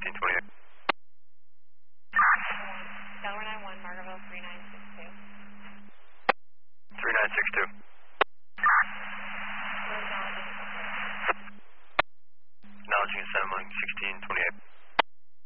1628. Delaware 91, Margaretville 3962. 3962. Acknowledging Santa Monica 1628.